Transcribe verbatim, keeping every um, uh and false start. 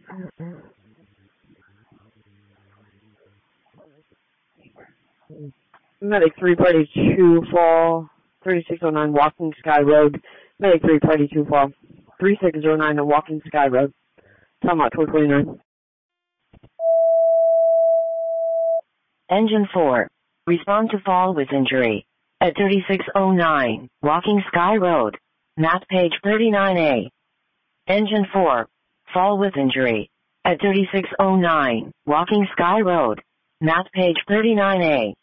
Medic three Party two fall, thirty-six oh nine Walking Sky Road. Medic three Party two fall, thirty-six oh nine Walking Sky Road. Time out, twelve twenty-nine. Engine four. Respond to fall with injury. At thirty-six oh nine, Walking Sky Road. Map page thirty-nine A. Engine four. Fall with injury. At thirty-six oh nine, Walking Sky Road. Map page thirty-nine A.